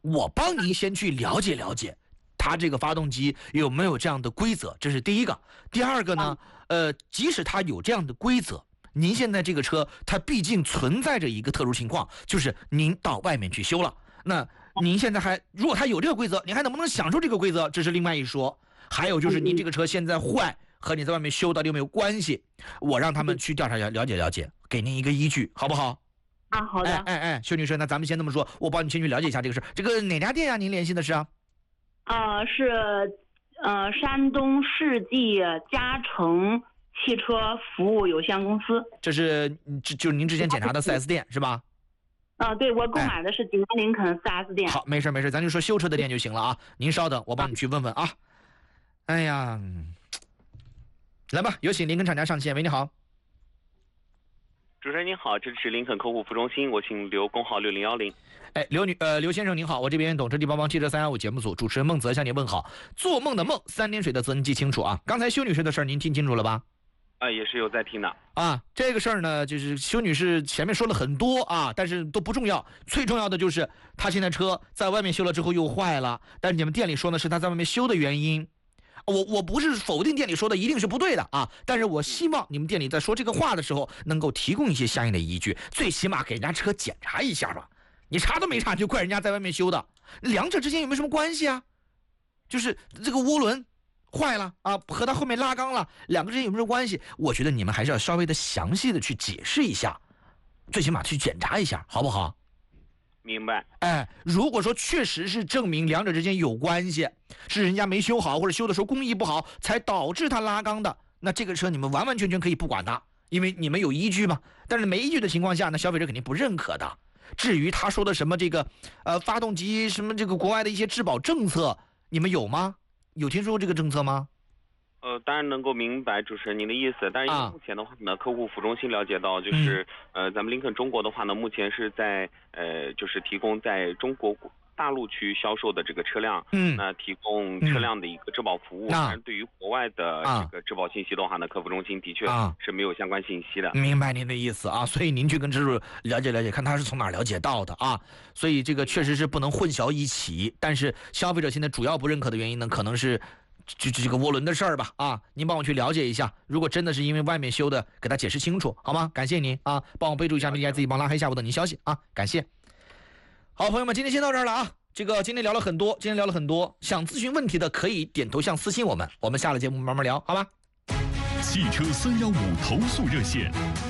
我帮您先去了解了解，它这个发动机有没有这样的规则，这是第一个。第二个呢，即使它有这样的规则，您现在这个车它毕竟存在着一个特殊情况，就是您到外面去修了，那您现在如果它有这个规则，您还能不能享受这个规则，这是另外一说。还有就是您这个车现在坏和你在外面修到底有没有关系，我让他们去调查了解了解，给您一个依据，好不好？ 好的。 薛女士，那咱们先这么说，我帮你先去了解一下这个事。这个哪家店呀？您联系的是啊？ 是山东世纪嘉诚汽车服务有限公司。 这是就是您之前检查的 4S 店是吧？ 对，我购买的是济南林肯 4S 店。 好，没事，咱就说修车的店就行了啊。您稍等，我帮你去问问啊。哎呀，来吧，有请林肯厂家上线。喂，你好。 主持人您好，这是林肯客户服务中心，我姓刘，工号6010。 刘先生您好，我这边懂车帝帮帮汽车315节目组主持人孟泽向您问好。做梦的梦，三点水的泽您记清楚啊。刚才修女士的事儿您听清楚了吧？ 也是有在听的啊。这个事儿呢，就是修女士前面说了很多啊，但是都不重要，最重要的就是她现在车在外面修了之后又坏了，但是你们店里说的是她在外面修的原因。我不是否定店里说的一定是不对的啊，但是我希望你们店里在说这个话的时候能够提供一些相应的依据，最起码给人家车检查一下吧。你查都没查就怪人家在外面修的，两者之间有没有什么关系啊？就是这个涡轮坏了啊，和它后面拉缸了，两个之间有没有关系？我觉得你们还是要稍微的详细的去解释一下，最起码去检查一下，好不好？ 明白。 如果说确实是证明两者之间有关系，是人家没修好或者修的时候工艺不好才导致它拉缸的，那这个车你们完完全全可以不管它，因为你们有依据嘛。但是没依据的情况下，那消费者肯定不认可的。至于他说的什么这个发动机什么这个国外的一些质保政策，你们有吗？有听说过这个政策吗？ 当然能够明白主持人您的意思，但是因为目前的话呢，客户服务中心了解到，就是咱们林肯中国的话呢，目前是在就是提供在中国大陆区销售的这个车辆，那提供车辆的一个质保服务。但是对于国外的这个质保信息的话呢，客服中心的确是没有相关信息的。 明白您的意思啊，所以您去跟车主了解了解，看他是从哪儿了解到的啊。所以这个确实是不能混淆一起，但是消费者现在主要不认可的原因呢，可能是这个涡轮的事儿吧啊，您帮我去了解一下，如果真的是因为外面修的，给他解释清楚好吗？感谢您啊，帮我备注一下，并且自己帮拉黑一下，我等您消息啊，感谢。好，朋友们，今天先到这儿了啊。这个今天聊了很多，想咨询问题的可以点头像私信我们下了节目慢慢聊，好吧？ 汽车315投诉热线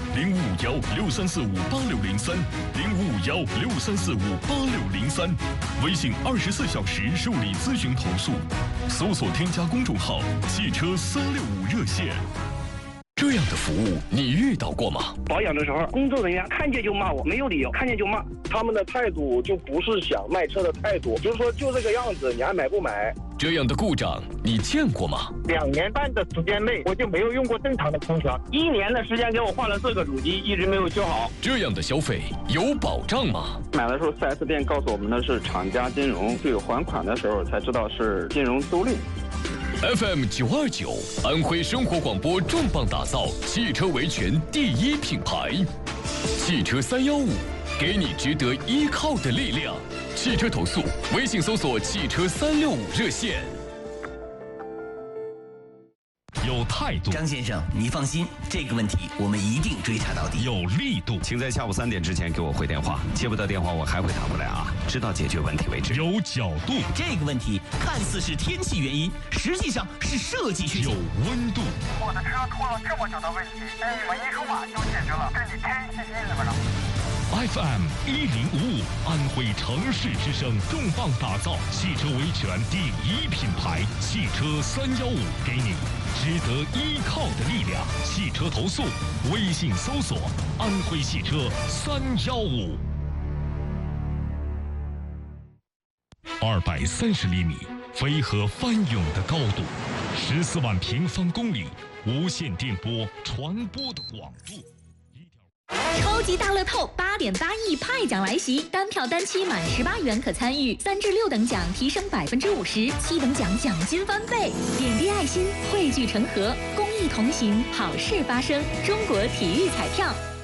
：0551-6345-8603，0551-6345-8603，微信24小时受理咨询投诉，搜索添加公众号“汽车365热线”。这样的服务你遇到过吗？ 保养的时候，工作人员看见就骂我，没有理由，看见就骂。 他们的态度就不是想卖车的态度，就是说就这个样子，你还买不买？ 这样的故障你见过吗 ？2年半的时间内，我就没有用过正常的空调。1年的时间给我换了4个主机，一直没有修好。 这样的消费有保障吗？ 买的时候 4S 店告诉我们的是厂家金融，对还款的时候才知道是金融租赁。 FM 929，安徽生活广播重磅打造汽车维权第一品牌，汽车315，给你值得依靠的力量。汽车投诉，微信搜索汽车365热线。有态度， 张先生，你放心，这个问题我们一定追查到底。 有力度， 请在下午3点之前给我回电话，接不到电话我还会打过来啊，直到解决问题为止。 有角度， 这个问题看似是天气原因，实际上是设计需求。 有温度， 我的车出了这么久的问题，你们一说话就解决了，这你太细心怎么着 ？FM 1055，安徽城市之声，重磅打造汽车维权第一品牌，汽车315，给你值得依靠的力量。汽车投诉，微信搜索安徽汽车315。230厘米，飞鹤翻涌的高度，14万平方公里，无线电波传播的广度。 超级大乐透8.8亿派奖来袭，单票单期满18元可参与，3至6等奖提升50%，7等奖奖金翻倍。点滴爱心，汇聚成河，公益同行，好事发生。中国体育彩票。